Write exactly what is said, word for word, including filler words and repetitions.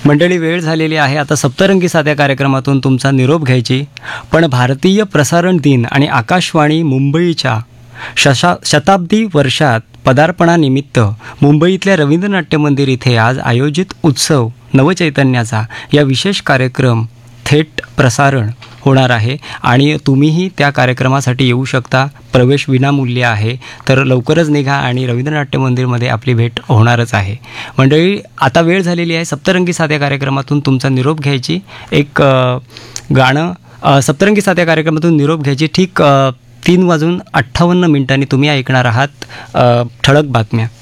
मंडळी, वेळ झालेली आहे आता सप्तरंगी साध्या कार्यक्रमातून तुमचा निरोप घ्यायची. पण भारतीय प्रसारण दिन आणि आकाशवाणी मुंबईच्या शशा शताब्दी वर्षात पदार्पणानिमित्त मुंबईतल्या रवींद्र नाट्य मंदिर इथे आज आयोजित उत्सव नवचैतन्याचा या विशेष कार्यक्रम थेट प्रसारण होणार आहे आणि तुम्हीही त्या कार्यक्रमासाठी येऊ शकता. प्रवेश विनामूल्य आहे, तर लवकरच निघा आणि रवींद्र नाट्य मंदिरमध्ये आपली भेट होणारच आहे. मंडळी, आता वेळ झालेली आहे सप्तरंगी साध्या कार्यक्रमातून तुमचा निरोप घ्यायची. एक गाणं सप्तरंगी साध्या कार्यक्रमातून निरोप घ्यायची. ठीक तीन वाजून अठ्ठावन्न मिनिटांनी तुम्ही ऐकणार आहात ठळक बातम्या.